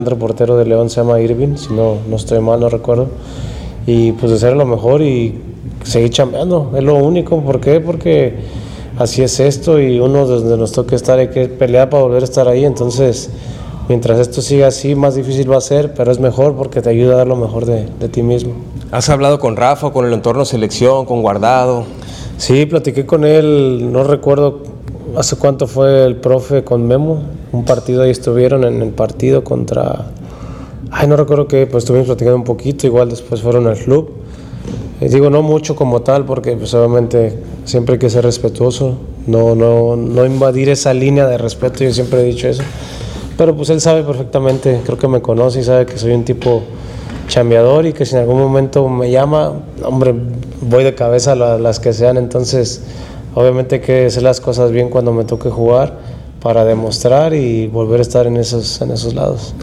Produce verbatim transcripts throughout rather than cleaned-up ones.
Otro portero de León se llama Irving, si no, no estoy mal, no recuerdo. Y pues hacer lo mejor y seguir chambeando, es lo único. ¿Por qué? Porque así es esto y uno desde nos toca estar, hay que pelear para volver a estar ahí. Entonces, mientras esto siga así, más difícil va a ser, pero es mejor porque te ayuda a dar lo mejor de, de ti mismo. ¿Has hablado con Rafa, con el entorno selección, con Guardado? Sí, platiqué con él, no recuerdo hace cuánto fue el profe con Memo, un partido ahí estuvieron en el partido contra, ay no recuerdo qué, pues estuvimos platicando un poquito, igual después fueron al club. Eh, digo no mucho como tal porque pues obviamente siempre hay que ser respetuoso, no, no, no invadir esa línea de respeto, yo siempre he dicho eso, pero pues él sabe perfectamente, creo que me conoce y sabe que soy un tipo chambeador y que si en algún momento me llama, hombre, voy de cabeza a las que sean, entonces obviamente hay que hacer las cosas bien cuando me toque jugar para demostrar y volver a estar en esos, en esos lados.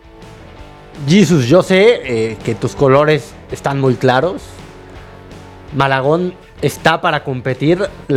Jesus, yo sé eh, que tus colores están muy claros. Malagón está para competir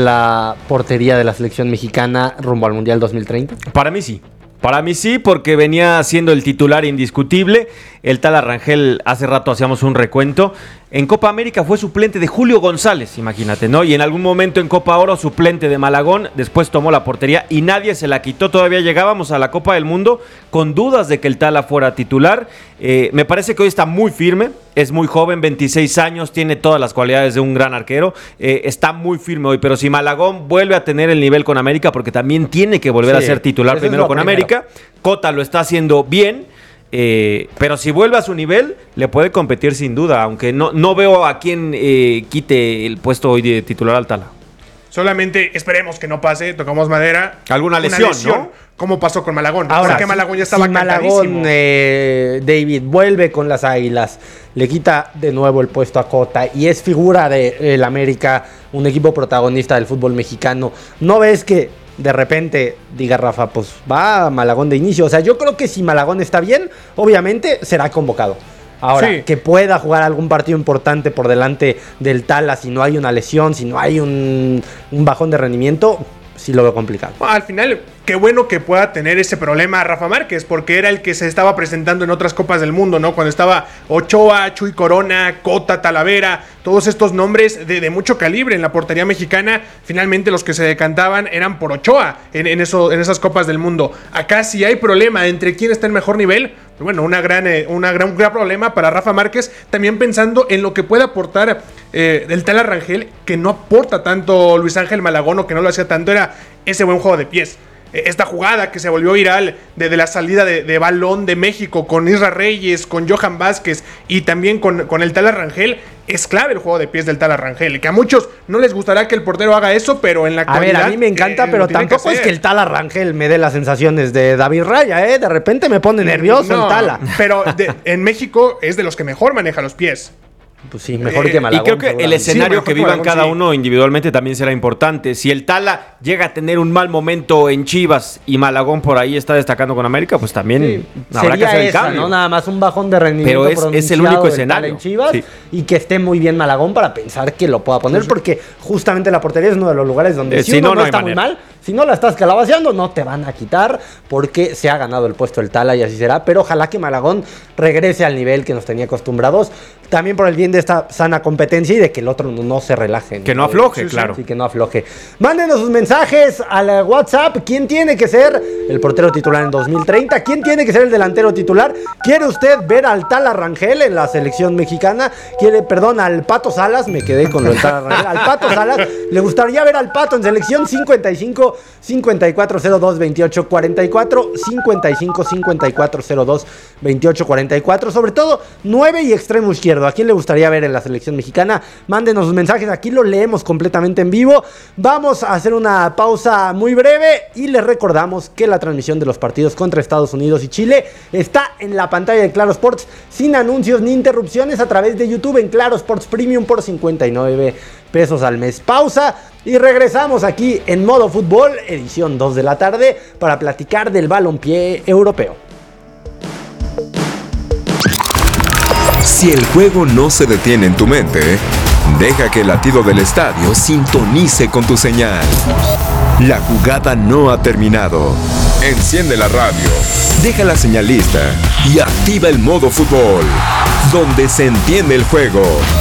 la portería de la selección mexicana rumbo al Mundial dos mil treinta. Para mí sí. Para mí sí, porque venía siendo el titular indiscutible. El Tala Rangel, hace rato hacíamos un recuento. En Copa América fue suplente de Julio González, imagínate, ¿no? Y en algún momento en Copa Oro, suplente de Malagón. Después tomó la portería y nadie se la quitó. Todavía llegábamos a la Copa del Mundo con dudas de que el Tala fuera titular. Eh, me parece que hoy está muy firme. Es muy joven, veintiséis años, tiene todas las cualidades de un gran arquero. Eh, está muy firme hoy, pero si Malagón vuelve a tener el nivel con América, porque también tiene que volver sí, a ser titular primero con primero. América. Cota lo está haciendo bien. Eh, pero si vuelve a su nivel, le puede competir sin duda, aunque no, no veo a quién eh, quite el puesto hoy de titular al Tala. Solamente esperemos que no pase, tocamos madera. Alguna lesión, lesión ¿no? Como pasó con Malagón. Ahora, Porque Malagón ya estaba si Malagón, eh, David, vuelve con las Águilas, le quita de nuevo el puesto a Cota y es figura del América, un equipo protagonista del fútbol mexicano. ¿No ves que de repente diga Rafa, pues va Malagón de inicio? O sea, yo creo que si Malagón está bien, obviamente será convocado. Ahora, sí, que pueda jugar algún partido importante por delante del Tala, si no hay una lesión, si no hay un, un bajón de rendimiento, sí lo veo complicado. Bueno, al final, qué bueno que pueda tener ese problema Rafa Márquez, porque era el que se estaba presentando en otras Copas del Mundo, ¿no? Cuando estaba Ochoa, Chuy Corona, Cota, Talavera, todos estos nombres de, de mucho calibre en la portería mexicana, finalmente los que se decantaban eran por Ochoa en, en, eso, en esas Copas del Mundo. Acá sí hay problema entre quién está en mejor nivel. Bueno, una gran, eh, una gran, un gran problema para Rafa Márquez, también pensando en lo que puede aportar eh, el Tala Rangel, que no aporta tanto Luis Ángel Malagón, o que no lo hacía tanto, era ese buen juego de pies. Esta jugada que se volvió viral de, de la salida de, de balón de México con Isra Reyes, con Johan Vázquez y también con, con el Tala Rangel, es clave el juego de pies del Tala Rangel, que a muchos no les gustará que el portero haga eso, pero en la actualidad... A ver, a mí me encanta, eh, pero tampoco que es que el Tala Rangel me dé las sensaciones de David Raya, ¿eh? De repente me pone nervioso no, el Tala. Pero de, en México es de los que mejor maneja los pies. Pues sí, mejor que Malagón. Y creo que el escenario sí, que vivan Malagón, cada sí. uno individualmente también será importante. Si el Tala llega a tener un mal momento en Chivas y Malagón por ahí está destacando con América, pues también sí. habrá Sería que hacer esa, el cambio. ¿no? Nada más un bajón de rendimiento. Pero es, es el único escenario en Chivas sí. y que esté muy bien Malagón para pensar que lo pueda poner, sí. porque justamente la portería es uno de los lugares donde eh, si, si uno no, no, no está muy mal, si no la estás calabaceando, no te van a quitar porque se ha ganado el puesto el Tala y así será. Pero ojalá que Malagón regrese al nivel que nos tenía acostumbrados, también por el bien de esta sana competencia y de que el otro no se relaje. Que no afloje, sí, claro. Sí, que no afloje. Mándenos sus mensajes al WhatsApp. ¿Quién tiene que ser el portero titular en dos mil treinta? ¿Quién tiene que ser el delantero titular? ¿Quiere usted ver al Tala Rangel en la selección mexicana? ¿Quiere, perdón, al Pato Salas? Me quedé con lo del Tala Rangel. Al Pato Salas. ¿Le gustaría ver al Pato en selección? cincuenta y cinco, cincuenta y cuatro, cero dos, veintiocho, cuarenta y cuatro. cincuenta y cinco, cincuenta y cuatro, cero dos, veintiocho, cuarenta y cuatro. Sobre todo, nueve y extremo izquierdo. ¿A quién le gustaría ver en la selección mexicana? Mándenos sus mensajes, aquí lo leemos completamente en vivo. Vamos a hacer una pausa muy breve y les recordamos que la transmisión de los partidos contra Estados Unidos y Chile está en la pantalla de Claro Sports, sin anuncios ni interrupciones, a través de YouTube en Claro Sports Premium por cincuenta y nueve pesos al mes. Pausa y regresamos aquí en Modo Fútbol, edición dos de la tarde, para platicar del balompié europeo. Si el juego no se detiene en tu mente, deja que el latido del estadio sintonice con tu señal. La jugada no ha terminado. Enciende la radio, deja la señal lista y activa el modo fútbol, donde se entiende el juego.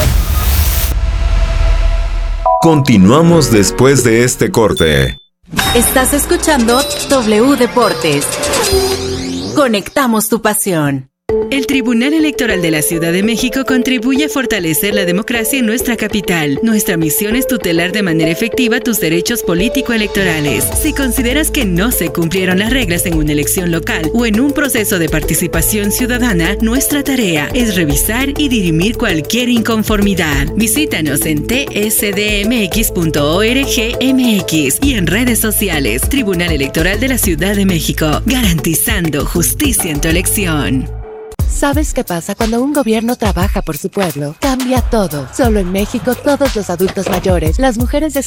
Continuamos después de este corte. Estás escuchando W Deportes. Conectamos tu pasión. El Tribunal Electoral de la Ciudad de México contribuye a fortalecer la democracia en nuestra capital. Nuestra misión es tutelar de manera efectiva tus derechos político-electorales. Si consideras que no se cumplieron las reglas en una elección local o en un proceso de participación ciudadana, nuestra tarea es revisar y dirimir cualquier inconformidad. Visítanos en t s d m x punto org m x y en redes sociales. Tribunal Electoral de la Ciudad de México, garantizando justicia en tu elección. ¿Sabes qué pasa cuando un gobierno trabaja por su pueblo? Cambia todo. Solo en México, todos los adultos mayores, las mujeres de